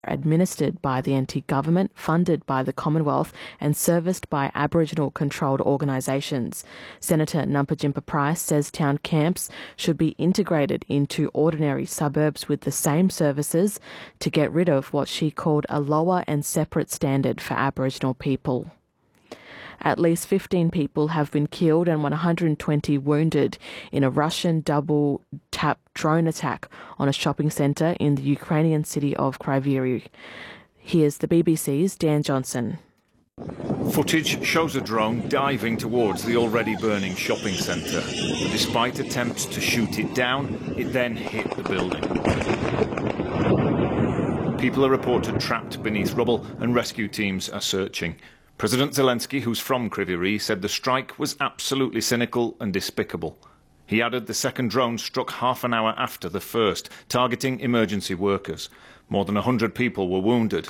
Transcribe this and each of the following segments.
administered by the NT government, funded by the Commonwealth and serviced by Aboriginal-controlled organisations. Senator Nampijinpa Price says town camps should be integrated into ordinary suburbs with the same services to get rid of what she called a lower and separate standard for Aboriginal people. At least 15 people have been killed and 120 wounded in a Russian double-tap drone attack on a shopping centre in the Ukrainian city of Kryvyi. Here's the BBC's Dan Johnson. Footage shows a drone diving towards the already burning shopping centre. But despite attempts to shoot it down, it then hit the building. People are reported trapped beneath rubble and rescue teams are searching. President Zelensky, who's from Kryvyi Rih, said the strike was absolutely cynical and despicable. He added the second drone struck half an hour after the first, targeting emergency workers. More than 100 people were wounded.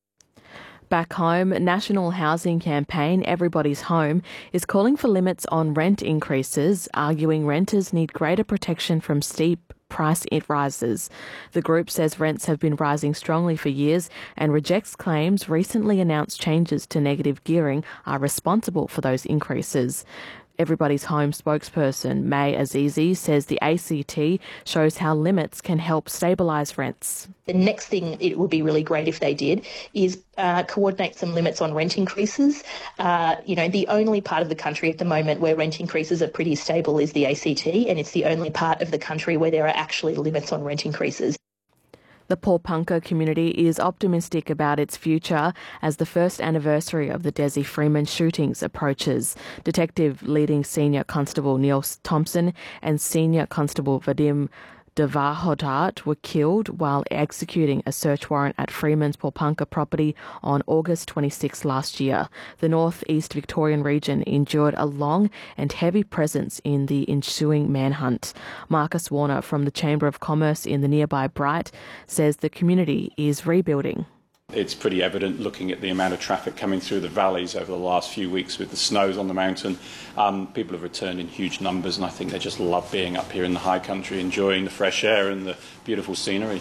Back home, National Housing Campaign Everybody's Home is calling for limits on rent increases, arguing renters need greater protection from steep price rises. The group says rents have been rising strongly for years and rejects claims recently announced changes to negative gearing are responsible for those increases. Everybody's Home spokesperson May Azizi says the ACT shows how limits can help stabilise rents. The next thing it would be really great if they did is coordinate some limits on rent increases. The only part of the country at the moment where rent increases are pretty stable is the ACT, and it's the only part of the country where there are actually limits on rent increases. The Paul community is optimistic about its future as the first anniversary of the Desi Freeman shootings approaches. Detective leading Senior Constable Neil Thompson and Senior Constable Vadim Devahodat were killed while executing a search warrant at Freeman's Paulpunka property on August 26 last year. The northeast Victorian region endured a long and heavy presence in the ensuing manhunt. Marcus Warner from the Chamber of Commerce in the nearby Bright says the community is rebuilding. It's pretty evident looking at the amount of traffic coming through the valleys over the last few weeks with the snows on the mountain. People have returned in huge numbers and I think they just love being up here in the high country, enjoying the fresh air and the beautiful scenery.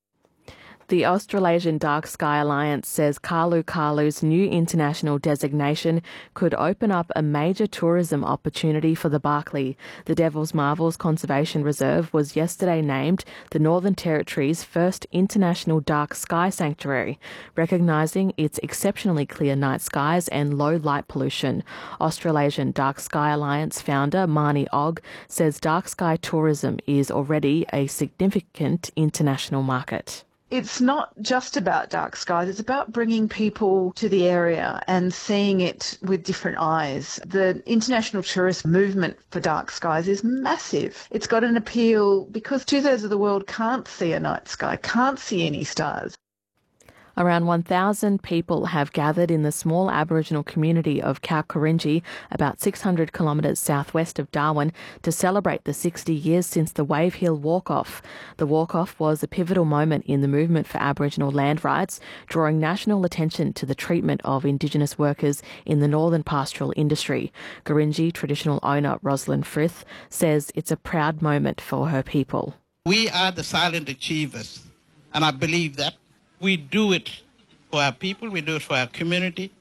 The Australasian Dark Sky Alliance says Kalu Kalu's new international designation could open up a major tourism opportunity for the Barkly. The Devil's Marvels Conservation Reserve was yesterday named the Northern Territory's first international dark sky sanctuary, recognising its exceptionally clear night skies and low light pollution. Australasian Dark Sky Alliance founder Marnie Ogg says dark sky tourism is already a significant international market. It's not just about dark skies, it's about bringing people to the area and seeing it with different eyes. The international tourist movement for dark skies is massive. It's got an appeal because 2/3 of the world can't see a night sky, can't see any stars. Around 1,000 people have gathered in the small Aboriginal community of Kalkarinji, about 600 kilometres southwest of Darwin, to celebrate the 60 years since the Wave Hill Walk-Off. The walk-off was a pivotal moment in the movement for Aboriginal land rights, drawing national attention to the treatment of Indigenous workers in the northern pastoral industry. Gurindji traditional owner Rosalind Frith says it's a proud moment for her people. We are the silent achievers, and I believe that. We do it for our people, we do it for our community,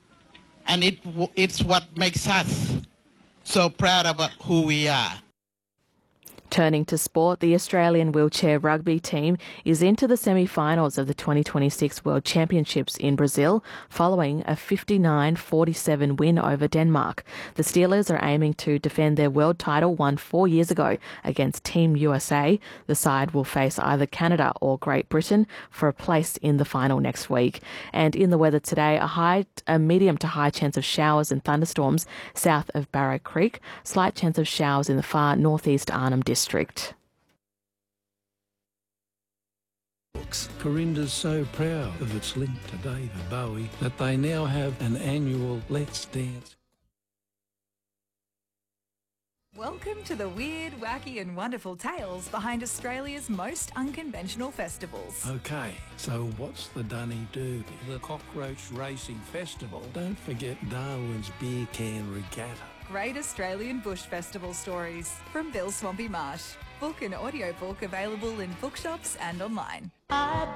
and it's what makes us so proud about who we are. Turning to sport, the Australian wheelchair rugby team is into the semi-finals of the 2026 World Championships in Brazil, following a 59-47 win over Denmark. The Steelers are aiming to defend their world title won 4 years ago against Team USA. The side will face either Canada or Great Britain for a place in the final next week. And in the weather today, a medium to high chance of showers and thunderstorms south of Barrow Creek, slight chance of showers in the far northeast Arnhem District. Corinda's so proud of its link to David Bowie that they now have an annual Let's Dance. Welcome to the weird, wacky and wonderful tales behind Australia's most unconventional festivals. Okay, so what's the Dunny do? The Cockroach Racing Festival. Don't forget Darwin's Beer Can Regatta. Great Australian Bush Festival stories from Bill Swampy Marsh. Book an audiobook available in bookshops and online.